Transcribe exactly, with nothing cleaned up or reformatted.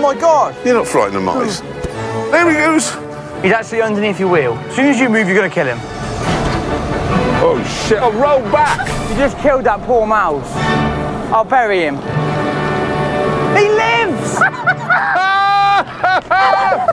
my God! You're not frightened of mice. There he goes. He's actually underneath your wheel. As soon as you move, you're going to kill him. Oh, shit. I'll roll back. You just killed that poor mouse. I'll bury him. He lives!